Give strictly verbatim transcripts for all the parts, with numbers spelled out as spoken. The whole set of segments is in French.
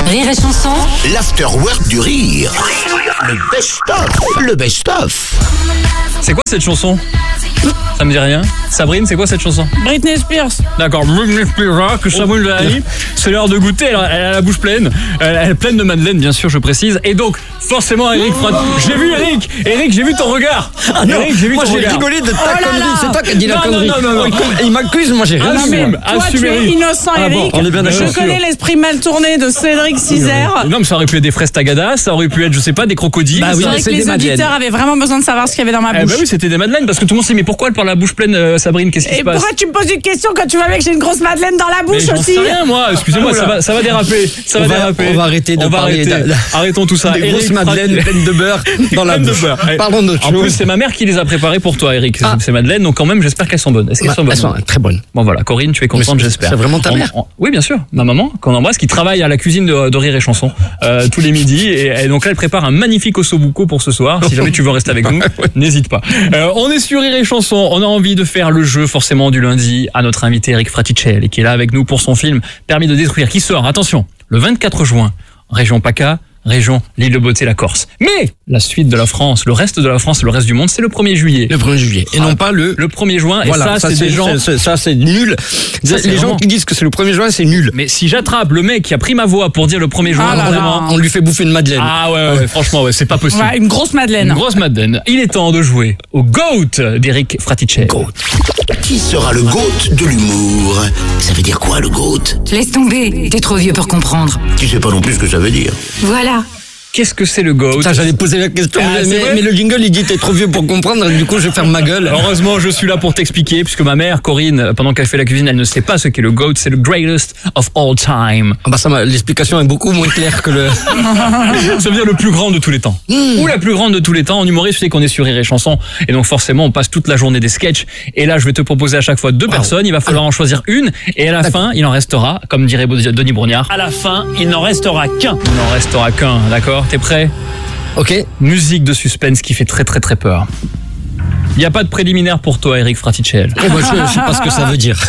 Rire et chanson. L'afterwork du rire. Le best-of. Le best-of. C'est quoi cette chanson? Ça me dit rien. Sabrine, c'est quoi cette chanson? Britney Spears. D'accord, Britney Spears, que Sabrine Verani. C'est l'heure de goûter, elle a, elle a la bouche pleine. Elle, elle est pleine de madeleine, bien sûr, je précise. Et donc, forcément, Eric, j'ai vu Eric. Eric, j'ai vu ton regard. Ah non, Eric, j'ai vu moi ton j'ai regard. rigolé de ta Oh là connerie, là. c'est toi qui as dit la Non, non, connerie. non, non, non. Il m'accuse, moi j'ai rien dit. Assume, moi. Toi, assume, tu es Eric. innocent, Ah bon, Eric. on est bien d'accord. Je connais l'esprit mal tourné de Cédric Cizère. Non, mais ça aurait pu être des fraises tagada, ça aurait pu être, je sais pas, des crocodiles. Bah oui, C'est ça- vrai c'est que des les madeleines. auditeurs avaient vraiment besoin de savoir ce qu'il y avait dans ma Eh bouche. bah oui, c'était des madeleines, parce que tout le monde sait, mais pourquoi elle parle la bouche pleine, euh, Sabrine? Qu'est-ce qui Et se passe? pourquoi tu me poses une question quand tu vois bien que j'ai une grosse madeleine dans la Mais bouche j'en aussi? sais rien, moi. Excusez-moi, ça va, ça va déraper. Ça va On va- déraper. on va arrêter de On va parler arrêter. de- Arrêtons tout ça. Des grosses Eric, madeleines Frat- pleines de beurre dans la Pleine de bouche. beurre. Ouais. Parlons d'autre En plus, chose. c'est ma mère qui les a préparées pour toi, Eric. Ah. Ces madeleines, donc quand même, j'espère qu'elles sont bonnes. Est-ce qu'elles Bah, sont bonnes? elles sont très bonnes. Bon voilà, Corinne, tu es contente, Mais c'est- j'espère. c'est vraiment ta On- mère on- Oui, bien sûr, ma maman, qu'on embrasse, qui travaille à la cuisine de, de Rire et Chanson euh, tous les midis. Et, et donc là, elle prépare un magnifique ossobuco pour ce soir. Si jamais tu veux rester avec nous, n'hésite pas. Euh, on est sur Rire et Chanson. On a envie de faire le jeu forcément du lundi à notre invité Eric Fraticelli, qui est là avec nous pour son film Permis de détruire, qui sort, attention, le vingt-quatre juin, région PACA, région l'île de Beauté, la Corse. Mais la suite de la France, le reste de la France, le reste du monde, c'est le premier juillet. Le premier juillet. Et Ah, non pas le. Le premier juin, Voilà, et ça, c'est des gens... c'est- ça c'est nul. Ça, c'est Les gens vraiment- qui disent que c'est le premier juin, c'est nul. Mais si j'attrape le mec qui a pris ma voix pour dire le premier juin, Ah là là. vraiment... On lui fait bouffer une madeleine. Ah ouais, ouais, ouais, franchement, ouais, c'est pas possible. Ouais, une grosse madeleine. Une grosse madeleine. Il est temps de jouer au GOAT d'Eric Fraticelli. Goat. Qui sera le goat de l'humour? Ça veut dire quoi, le goat? Laisse tomber, t'es trop vieux pour comprendre. Tu sais pas non plus ce que ça veut dire. Voilà. Qu'est-ce que c'est le GOAT? Putain, j'allais poser la question, Ah, mais, c'est vrai mais le jingle il dit t'es trop vieux pour comprendre, du coup je vais faire ma gueule. Heureusement, je suis là pour t'expliquer, puisque ma mère, Corinne, pendant qu'elle fait la cuisine, elle ne sait pas ce qu'est le GOAT, c'est le greatest of all time. Ah bah ça, m'a- l'explication est beaucoup moins claire que le. Ça veut dire le plus grand de tous les temps. Ou la plus grande de tous les temps. En humoriste, tu sais qu'on est sur Rire et Chanson, et donc forcément, on passe toute la journée des sketchs. Et là, je vais te proposer à chaque fois deux personnes, il va falloir en choisir une, et à la fin, il en restera, comme dirait Denis Brognard, à la fin, il n'en restera qu'un. Il n'en restera qu'un, d'accord? T'es prêt? Ok. Musique de suspense qui fait très très très peur. Il n'y a pas de préliminaire pour toi, Eric Fraticelli. Oh, bah, je, je sais pas ce que ça veut dire.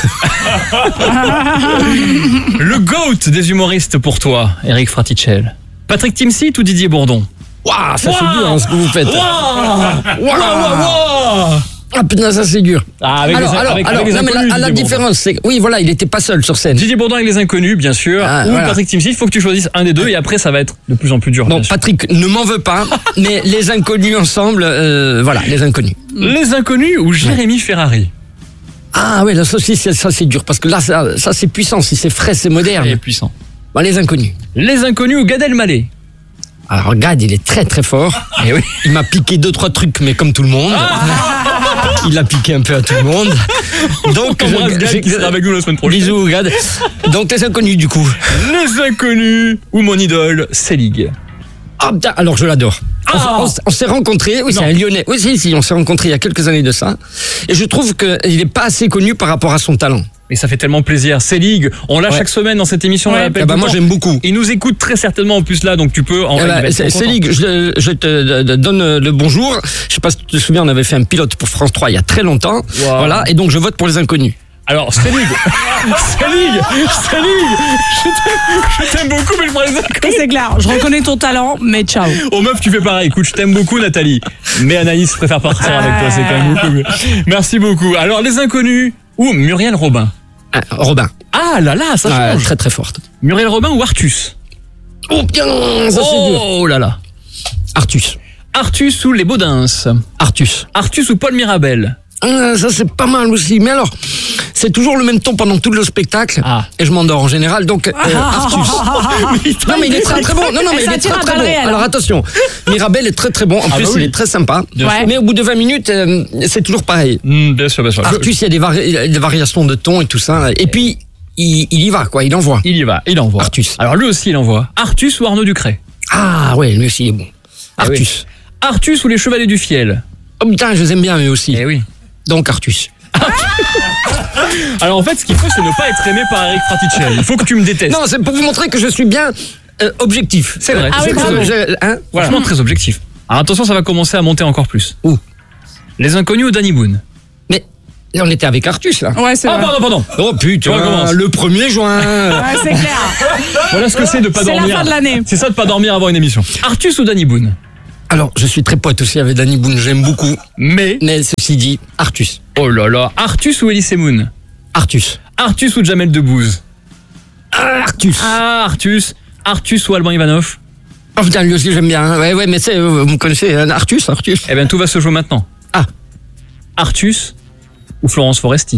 Le GOAT des humoristes pour toi, Eric Fraticelli. Patrick Timsit ou Didier Bourdon? Waouh, ça Waouh. c'est dur hein, ce que vous faites. Waouh Waouh Waouh Ah putain, ça c'est dur. Ah, avec alors, les, alors, avec, alors, avec les non, mais inconnus, la, la Didier Bourdon. différence, c'est que, oui, voilà, il était pas seul sur scène. Didier Bourdon avec les inconnus, bien sûr, Ah, ou voilà. Patrick Timsit, il faut que tu choisisses un des deux, et après ça va être de plus en plus dur. Bon, bien sûr. Patrick, ne m'en veux pas, mais les inconnus ensemble, euh, voilà, les inconnus. Les inconnus ou Jérémy Ferrari? Ah ouais, là, ça aussi, c'est- ça c'est dur, parce que là, ça, ça c'est puissant, si c'est frais, c'est Il est moderne. puissant. Bon, les inconnus. Les inconnus ou Gad Elmaleh? Alors, Gad, il est très très fort. Eh oui. Il m'a piqué deux, trois trucs, mais comme tout le monde. Il a piqué un peu à tout le monde. Donc, On embrasse Gad qui sera avec nous la semaine prochaine. Bisous, Gad. Donc, les inconnus, du coup. Les inconnus ou mon idole, Selig? Ah, putain, alors je l'adore. On, Ah. on s- on s'est rencontrés, oui, Non. c'est un Lyonnais. Oui, si, si, on s'est rencontrés il y a quelques années de ça. Et je trouve qu'il n'est pas assez connu par rapport à son talent. Mais ça fait tellement plaisir. Selig, on l'a Ouais. chaque semaine dans cette émission. Ouais. on l'appelle Eh ben, tout le moi, temps. j'aime beaucoup. Il nous écoute très certainement en plus là, donc tu peux en Eh il ben, va être c'est- trop content. Célig, je, je te de- de- donne le bonjour. Je sais pas si tu te souviens, on avait fait un pilote pour France trois il y a très longtemps. Wow. Voilà, et donc je vote pour les inconnus. Alors, Selig, Selig, Selig, je t'aime- je t'aime beaucoup, mais je prends les inconnus. C'est clair, je reconnais ton talent, mais ciao. Aux meufs, tu fais pareil. Écoute, je t'aime beaucoup, Nathalie. Mais Anaïs préfère partir avec toi, c'est quand même beaucoup mieux. Merci beaucoup. Alors, les inconnus ou Muriel Robin? Ah, Robin. Ah là là, ça Ah, change. très très forte. Muriel Robin ou Artus? Oh bien, ça c'est dur. Oh là là. Artus. Artus ou les Baudins? Artus. Artus ou Paul Mirabel? Ah, ça c'est pas mal aussi. Mais alors, c'est toujours le même ton pendant tout le spectacle. Ah. Et je m'endors en général. Donc, euh, Artus. Non mais il est très très bon. Non non mais Et il ça est tire très à très balles bon. réelles. Alors attention, Mirabel est très très bon. En Ah plus bah oui. il est très sympa. Bien sûr. Mais au bout de vingt minutes, euh, c'est toujours pareil. Hmm, bien sûr, bien sûr. Artus, il y a des, vari- il y a des variations de ton et tout ça. Et puis il, il y va quoi, il envoie. Il y va, il envoie. Artus. Alors lui aussi, il envoie. Artus ou Arnaud Ducret? Ah ouais, lui aussi il est bon. Ah oui. Artus. Artus ou les Chevaliers du Fiel? Oh putain, je les aime bien eux aussi. Eh oui. Donc Artus. Alors en fait, ce qu'il faut, c'est ne pas être aimé par Eric Fraticelli. Il faut que tu me détestes. Non, c'est pour vous montrer que je suis bien euh, objectif. C'est vrai. Ah oui, Je- bravo. je- hein Franchement, très objectif. Alors attention, ça va commencer à monter encore plus. Où Les inconnus ou Danny Boone? Mais Et on était avec Artus, là. Ouais, c'est Ah, vrai. pardon, pardon. Oh putain, recommence. le premier juin. Ouais, c'est clair. Voilà ce que c'est de pas C'est la dormir. fin de l'année. C'est ça de pas dormir avant une émission. Artus ou Danny Boone? Alors, je suis très pote aussi avec Danny Boone, j'aime beaucoup. Mais, Mais ceci dit, Artus. oh là là, Artus ou Elise Moon? Artus. Artus ou Jamel Debbouze? Ah, Artus. Ah, Artus. Artus ou Alban Ivanov? Oh putain, lui aussi j'aime bien. Ouais, ouais, mais c'est, euh, vous me connaissez, hein, Artus, Artus. Eh bien, tout va se jouer maintenant. Ah. Artus ou Florence Foresti?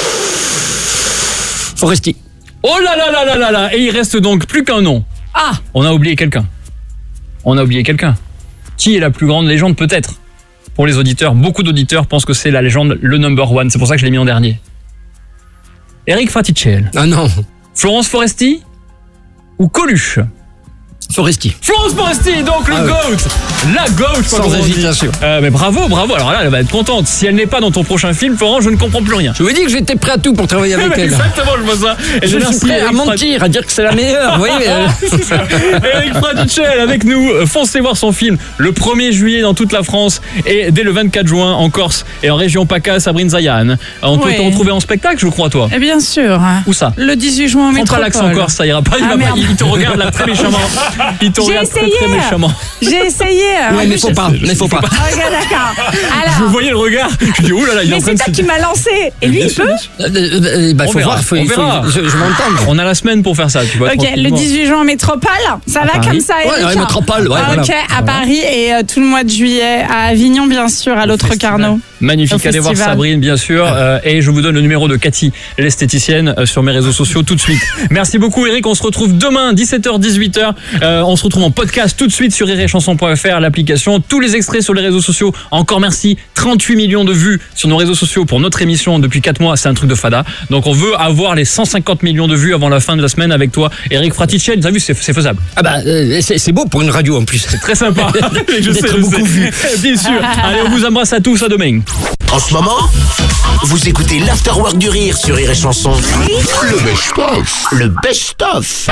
Foresti. Oh là là là là là là. Et il reste donc plus qu'un nom. Ah, On a oublié quelqu'un. On a oublié quelqu'un. Qui est la plus grande légende peut-être? Pour les auditeurs, beaucoup d'auditeurs pensent que c'est la légende, le number one. C'est pour ça que je l'ai mis en dernier. Eric Fraticelli. Ah non, Florence Foresti ou Coluche? Foresti. Florence Foresti, donc le Ah oui. GOAT. La GOAT, Sans comme on dit. hésitation. Euh, mais bravo, bravo. Alors là, elle va être contente. Si elle n'est pas dans ton prochain film, Florence, je ne comprends plus rien. Je vous ai dit que j'étais prêt à tout pour travailler avec elle. Exactement, je vois ça. Et Je merci suis prêt à Eric Frat- mentir, à dire que c'est la meilleure. Vous voyez, euh, Eric Fraticelli avec nous. Foncez voir son film le premier juillet dans toute la France et dès le vingt-quatre juin en Corse et en région PACA, Sabrine Zayan. On peut Ouais. te retrouver en spectacle, je crois, toi. et bien sûr. Où ça? Le dix-huit juin au Prends pas Métropole. l'accent corse, ça ira pas. Il, Ah, va pas- merde. il te regarde là très méchamment. Il te J'ai regarde très essayé. très méchamment. J'ai essayé. ouais, mais faut pas, mais faut pas. Ok, d'accord. Je Alors, voyais le regard. Je dis, ouh là là, il est en mais train c'est de toi se qui m'as lancé. Et lui, Bien il sûr, peut bien sûr. euh, euh, euh, bah, On faut verra, voir, faut, on il faut- verra. je, je vais entendre. On a la semaine pour faire ça, tu vois. Ok, le tranquillement. dix-huit juin en métropole, ça va Paris. comme ça, Ouais, Eric la métropole, ouais, Ah, voilà. Ok, à Paris et euh, tout le mois de juillet à Avignon, bien sûr, à l'autre Festival. Carnot. Magnifique, Au allez voir festival. Sabrine, bien sûr. Euh, et je vous donne le numéro de Cathy, l'esthéticienne, euh, sur mes réseaux sociaux tout de suite. Merci beaucoup, Eric. On se retrouve demain, dix-sept heures, dix-huit heures. Euh, on se retrouve en podcast tout de suite sur rire et chanson point f r, l'application. Tous les extraits sur les réseaux sociaux. Encore merci. trente-huit millions de vues sur nos réseaux sociaux pour notre émission depuis quatre mois. C'est un truc de fada. Donc, on veut avoir les cent cinquante millions de vues avant la fin de la semaine avec toi, Eric Fraticelli. T'as vu, c'est c'est faisable. Ah bah, euh, c'est c'est beau pour une radio en plus. Très sympa. je sais, D'être je beaucoup sais. vu. Bien sûr. Allez, on vous embrasse à tous. À demain. En ce moment, vous écoutez l'Afterwork du Rire sur Rire et Chanson. Le best-of. Le best-of.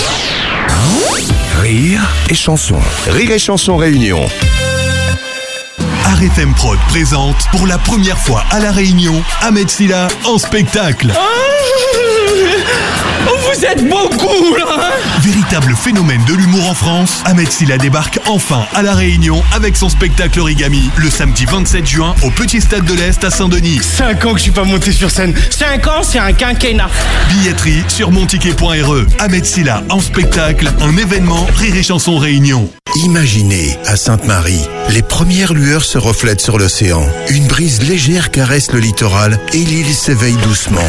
Rire et chanson. Rire et chanson réunion. R F M Prod présente pour la première fois à La Réunion Ahmed Silla en spectacle. Vous êtes beaucoup, là. Véritable phénomène de l'humour en France, Ahmed Silla débarque enfin à La Réunion avec son spectacle Origami le samedi vingt-sept juin au Petit Stade de l'Est à Saint-Denis. Cinq ans que je suis pas monté sur scène. Cinq ans, c'est un quinquennat. Billetterie sur monticket point r e. Ahmed Silla en spectacle, un événement Rire et Chanson Réunion. Imaginez, à Sainte-Marie, les premières lueurs se reflètent sur l'océan. Une brise légère caresse le littoral et l'île s'éveille doucement.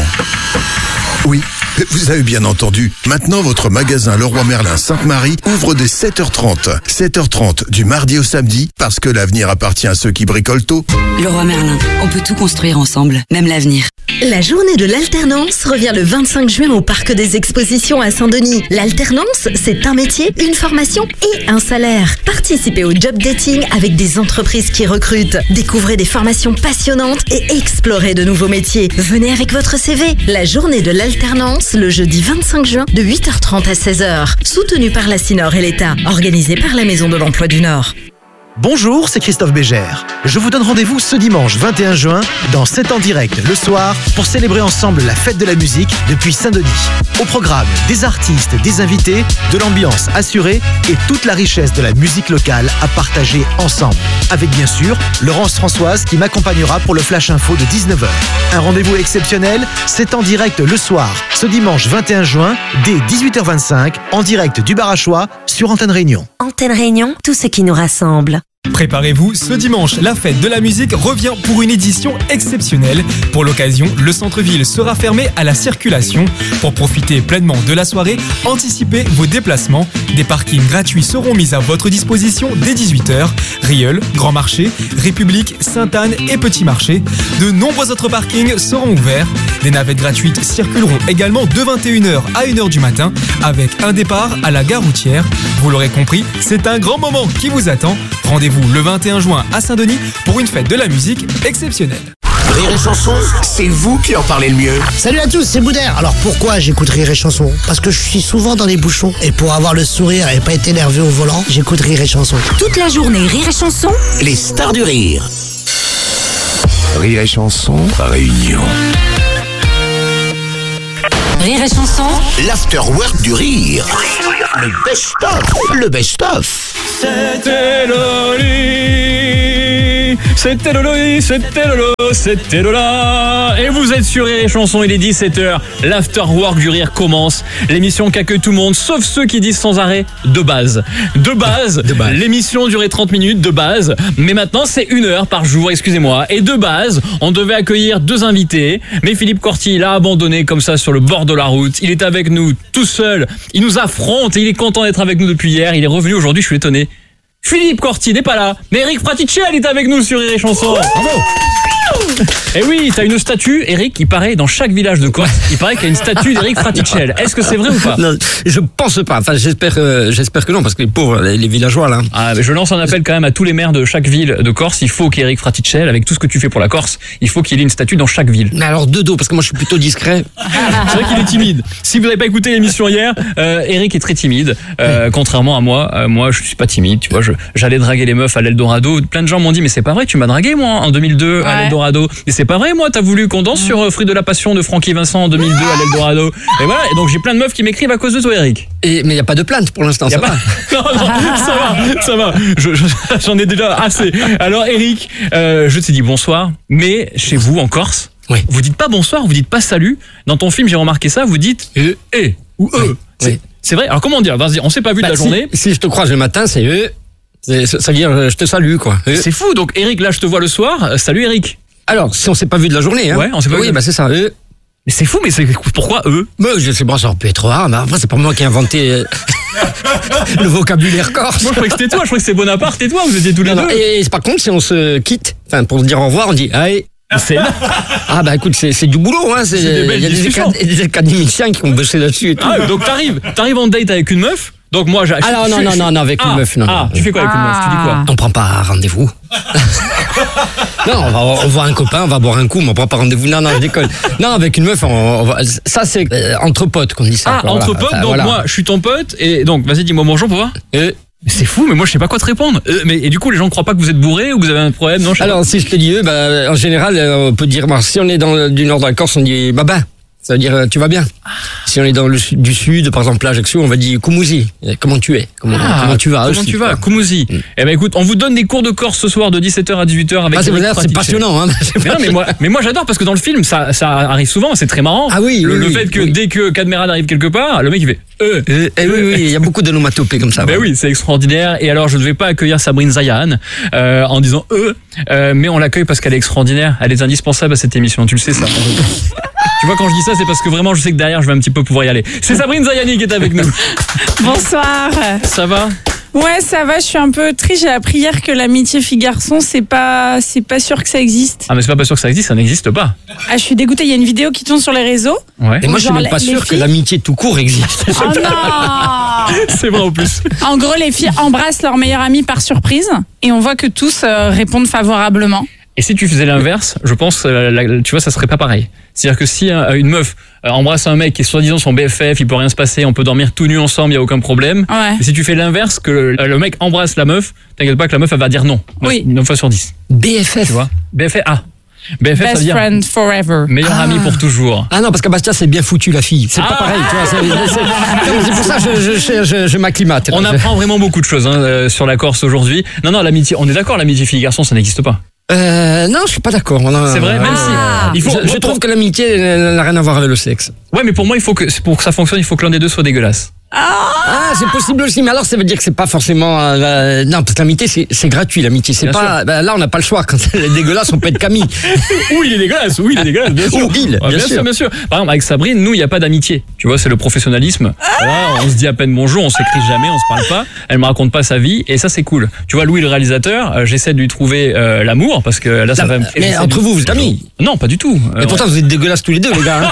Oui, vous avez bien entendu. Maintenant, votre magasin Leroy Merlin Sainte-Marie ouvre dès sept heures trente. sept heures trente du mardi au samedi, parce que l'avenir appartient à ceux qui bricolent tôt. Leroy Merlin, on peut tout construire ensemble, même l'avenir. La journée de l'alternance revient le vingt-cinq juin au Parc des Expositions à Saint-Denis. L'alternance, c'est un métier, une formation et un salaire. Participez au job dating avec des entreprises qui recrutent. Découvrez des formations passionnantes et explorez de nouveaux métiers. Venez avec votre C V. La journée de l'alternance, le jeudi vingt-cinq juin, de huit heures trente à seize heures. Soutenu par la CINOR et l'État. Organisé par la Maison de l'Emploi du Nord. Bonjour, c'est Christophe Bégère. Je vous donne rendez-vous ce dimanche vingt et un juin dans sept en direct le soir pour célébrer ensemble la fête de la musique depuis Saint-Denis. Au programme, des artistes, des invités, de l'ambiance assurée et toute la richesse de la musique locale à partager ensemble. Avec bien sûr Laurence Françoise qui m'accompagnera pour le Flash Info de dix-neuf heures. Un rendez-vous exceptionnel, c'est en direct le soir, ce dimanche vingt et un juin, dès dix-huit heures vingt-cinq, en direct du Bar à Choix sur Antenne Réunion. Antenne Réunion, tout ce qui nous rassemble. Préparez-vous, ce dimanche, la fête de la musique revient pour une édition exceptionnelle. Pour l'occasion, le centre-ville sera fermé à la circulation. Pour profiter pleinement de la soirée, anticipez vos déplacements. Des parkings gratuits seront mis à votre disposition dès dix-huit heures. Rieul, Grand Marché, République, Sainte-Anne et Petit Marché. De nombreux autres parkings seront ouverts. Des navettes gratuites circuleront également de vingt et une heures à une heure du matin avec un départ à la gare routière. Vous l'aurez compris, c'est un grand moment qui vous attend. Rendez-vous le vingt et un juin à Saint-Denis pour une fête de la musique exceptionnelle. Rire et Chanson, c'est vous qui en parlez le mieux. Salut à tous, c'est Boudère. Alors pourquoi j'écoute Rire et Chanson? Parce que je suis souvent dans les bouchons. Et pour avoir le sourire et pas être énervé au volant, j'écoute Rire et Chanson. Toute la journée, Rire et Chanson. Les stars du rire. Rire et Chanson, Réunion. Rire et Chanson, L'afterwork du rire. Le best-of. Le best-of. C'était Loli, c'était Loli, c'était Lolo, c'était Lola. Et vous êtes sur Rire et Chanson, il est dix-sept heures. L'afterwork du rire commence. L'émission qui accueille tout le monde, sauf ceux qui disent sans arrêt de base. De base, de base. L'émission durait trente minutes, de base. Mais maintenant, c'est une heure par jour, excusez-moi. Et de base, on devait accueillir deux invités. Mais Philippe Corti l'a abandonné comme ça sur le bord de la route. Il est avec nous tout seul. Il nous affronte et il est content d'être avec nous depuis hier. Il est revenu aujourd'hui, je suis étonné. Philippe Corti n'est pas là, mais Eric Fratichel est avec nous sur Rire et Chanson. Bravo. Et oui, t'as une statue, Eric, il paraît dans chaque village de Corse. Il paraît qu'il y a une statue d'Eric Fratichel. Est-ce que c'est vrai ou pas? Non, je pense pas. Enfin, j'espère, euh, j'espère que non, parce que les pauvres, les, les villageois là. Ah, mais je lance un appel quand même à tous les maires de chaque ville de Corse. Il faut qu'Eric Fratichel, avec tout ce que tu fais pour la Corse, il faut qu'il ait une statue dans chaque ville. Mais alors de dos, parce que moi je suis plutôt discret. C'est vrai qu'il est timide. Si vous n'avez pas écouté l'émission hier, euh, Eric est très timide, euh, contrairement à moi. Euh, moi, je suis pas timide. Tu vois, je, j'allais draguer les meufs à l'Eldorado. Plein de gens m'ont dit, mais c'est pas vrai, tu m'as dragué moi en deux mille deux ouais. à l'Eldorado. Et c'est pas vrai, moi, t'as voulu qu'on danse sur euh, Fruit de la Passion de Francky Vincent en deux mille deux à l'Eldorado. Et voilà. Et donc j'ai plein de meufs qui m'écrivent à cause de toi, Eric. Et mais il y a pas de plainte pour l'instant. Ça pas... va. Non, non, ça va, ça va. Je, je, j'en ai déjà assez. Alors, Eric, euh, je t'ai dit bonsoir, mais chez vous en Corse. Oui. Vous dites pas bonsoir, vous dites pas salut. Dans ton film, j'ai remarqué ça, vous dites eh, eh ou eux. Oui. C'est, oui. c'est vrai. Alors comment dire? Vas-y, on s'est pas vu bah, de la si, journée. Si je te croise le matin, c'est eux. C'est, ça veut dire je te salue quoi. Eux. C'est fou. Donc Eric, là, je te vois le soir. Salut Eric. Alors, si on s'est pas vu de la journée, hein. Ouais, on s'est pas oui, vu. bah c'est ça. Eux. Mais c'est fou, mais c'est pourquoi eux? Moi, je sais pas, ça aurait pu être rare, mais après c'est pas moi qui ai inventé le vocabulaire corse. Moi, je croyais que c'était toi. Je croyais que c'est Bonaparte et toi. Vous étiez tous les non, deux. Non, et, et par contre, si on se quitte, enfin pour se dire au revoir, on dit allez. C'est ah bah écoute, c'est, c'est du boulot, hein. C'est, c'est il y a des, acad- des académiciens qui ont bossé là-dessus et tout. Ah, donc t'arrives, t'arrives en date avec une meuf. Donc moi, j'ai. Alors non, non, non, non, avec ah, une meuf, non. Ah, tu fais quoi avec une meuf? Tu dis quoi? On prend pas rendez-vous. Non, on va on voit un copain, on va boire un coup, mais on prend pas rendez-vous. Non, non, je déconne. Non, avec une meuf, on, on va, ça c'est euh, entre potes qu'on dit ça. Ah, quoi, entre voilà. potes. Enfin, donc voilà. moi, je suis ton pote et donc vas-y, dis-moi bonjour pour voir. Euh, C'est fou, mais moi je sais pas quoi te répondre. Euh, mais et du coup, les gens ne croient pas que vous êtes bourré ou que vous avez un problème, non? Je Alors, pas. si je te dis eux, bah, en général, on peut dire, bah, si on est dans le, du nord de la Corse, on dit baba. Ça veut dire euh, tu vas bien. Si on est dans le sud, du sud, par exemple, Ajaccio, on va dire Koumouzi. Comment tu es? Comment, ah, comment tu vas? Comment aussi, tu vas? quoi. Koumouzi. Mm. Eh ben écoute, on vous donne des cours de Corse ce soir de dix-sept heures à dix-huit heures avec. Ah, c'est, c'est passionnant, hein. C'est mais, non, mais moi, mais moi j'adore parce que dans le film, ça, ça arrive souvent, c'est très marrant. Ah oui, le, oui, le oui, fait que oui. dès que Cadmerade arrive quelque part, le mec il fait. Euh, euh, eh oui, oui, il y a beaucoup d'onomatopées comme ça. Ben ouais. Oui, c'est extraordinaire. Et alors, je ne vais pas accueillir Sabrine Zayan euh, en disant eux, euh, mais on l'accueille parce qu'elle est extraordinaire. Elle est indispensable à cette émission. Tu le sais ça. Tu vois, quand je dis ça, c'est parce que vraiment, je sais que derrière, je vais un petit peu pouvoir y aller. C'est Sabrine Zayani qui est avec nous. Bonsoir. Ça va? Ouais, ça va. Je suis un peu triste. J'ai appris hier que l'amitié fille-garçon, c'est pas, c'est pas sûr que ça existe. Ah, mais c'est pas pas sûr que ça existe. Ça n'existe pas. Ah, je suis dégoûtée. Il y a une vidéo qui tourne sur les réseaux. Ouais. Et moi, je suis même pas sûr filles... que l'amitié tout court existe. Oh non. C'est vrai en plus. En gros, les filles embrassent leur meilleure amie par surprise et on voit que tous euh, répondent favorablement. Et si tu faisais l'inverse, je pense, euh, la, tu vois, ça serait pas pareil. C'est-à-dire que si euh, une meuf euh, embrasse un mec qui est soi-disant son B F F, il peut rien se passer, on peut dormir tout nu ensemble, il y a aucun problème. Ouais. Mais si tu fais l'inverse, que le, le mec embrasse la meuf, t'inquiète pas que la meuf elle va dire non. Oui. neuf fois sur dix. B F F. Tu vois. B F F. Ah. B F F, Best ça veut dire friend forever. Meilleur ah. ami pour toujours. Ah non, parce qu'à Bastia, c'est bien foutu la fille. C'est ah. pas pareil, tu vois. C'est, c'est, c'est, c'est pour ça que je, je, je, je m'acclimate. On je... apprend vraiment beaucoup de choses hein, euh, sur la Corse aujourd'hui. Non, non, l'amitié, on est d'accord, l'amitié fille-garçon, ça n'existe pas. Euh, non, je suis pas d'accord. A, c'est vrai, même ah. si. Il faut, je, je trouve que l'amitié n'a rien à voir avec le sexe. Ouais, mais pour moi, il faut que, pour que ça fonctionne, il faut que l'un des deux soit dégueulasse. Ah, ah c'est possible aussi, mais alors ça veut dire que c'est pas forcément euh, non, parce que l'amitié c'est, c'est gratuit, l'amitié c'est bien pas bah, là on n'a pas le choix, quand elle est dégueulasse on peut être Camille. Oui, il est dégueulasse, oui, il est dégueulasse, bien sûr. Ou il, ah, bien, bien sûr. sûr, bien sûr. Par exemple, avec Sabrine, nous, il n'y a pas d'amitié. Tu vois, c'est le professionnalisme. Voilà, on se dit à peine bonjour, on s'écrit jamais, on se parle pas. Elle me raconte pas sa vie et ça c'est cool. Tu vois, Louis le réalisateur, euh, j'essaie de lui trouver euh, l'amour parce que là ça la, va me. Mais entre vous, vous êtes amis? Non, pas du tout. Et euh, pourtant ouais. Vous êtes dégueulasses tous les deux, les gars.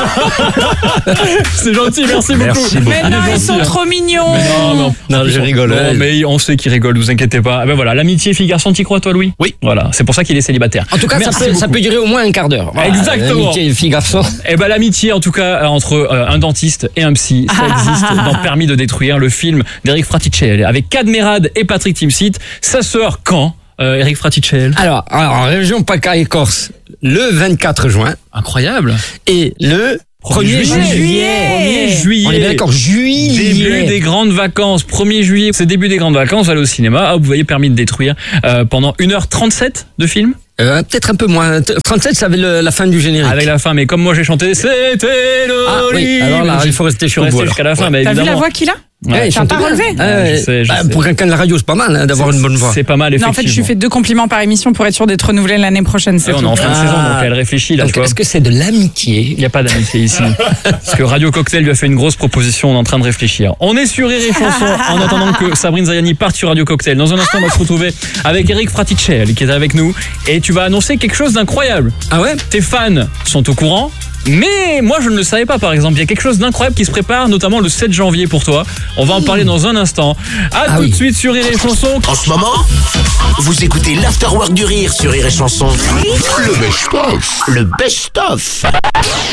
Hein. C'est gentil, merci beaucoup. Merci beaucoup. Mais non, ils sont trop mignons. Mais non, non, non, je rigole. Non, ouais. Mais on sait qu'il rigole, vous inquiétez pas. Ah ben voilà, l'amitié fille-garçon, t'y crois toi, Louis? Oui. Voilà, c'est pour ça qu'il est célibataire. En tout cas, ça peut, ça peut durer au moins un quart d'heure. Voilà, exactement. L'amitié fille-garçon. Eh ben l'amitié, en tout cas, entre euh, un dentiste et un psy, ça existe dans Permis de détruire, le film d'Eric Fratichel avec Cadmerade et Patrick Timsit. Ça sort quand? euh, Eric Fraticelli? Alors, alors, en région PACA et Corse, le vingt-quatre juin. Incroyable. Et le premier juillet. premier juillet. On est bien d'accord, juillet. Début des grandes vacances. premier juillet, c'est début des grandes vacances. Vous allez au cinéma. Ah, vous voyez, permis de détruire euh, pendant une heure trente-sept de film. Euh, peut-être un peu moins. trente-sept, ça avait le, la fin du générique. Avec la fin, mais comme moi j'ai chanté, c'était le Ah oui, alors là, il faut rester sur le bout. jusqu'à la fin, Ouais. mais T'as vu évidemment. la voix qu'il a? Ouais, T'as pas relevé? Ouais, je sais, je bah, sais. pour quelqu'un de la radio, c'est pas mal hein, d'avoir une bonne voix. C'est pas mal, Non, effectivement. en fait, je lui fais deux compliments par émission pour être sûr d'être renouvelé l'année prochaine. C'est Ah, on est tout. en fin de Ah. saison, donc elle réfléchit là, Donc, tu vois. est-ce que c'est de l'amitié? Il n'y a pas d'amitié ici. Parce que Radio Cocktail lui a fait une grosse proposition, on est en train de réfléchir. On est sur Rire et Chanson en attendant que Sabrine Zayani parte sur Radio Cocktail. Dans un instant, on va se retrouver avec Eric Fraticelli qui est avec nous et tu vas annoncer quelque chose d'incroyable. Ah ouais? Tes fans sont au courant, mais moi je ne le savais pas par exemple. Il y a quelque chose d'incroyable qui se prépare, notamment le sept janvier pour toi. On va en parler dans un instant. À Ah tout oui. de suite sur Rire et Chanson. En ce moment, vous écoutez l'Afterwork du Rire sur Rire et Chanson. Le best-of. Le best-of.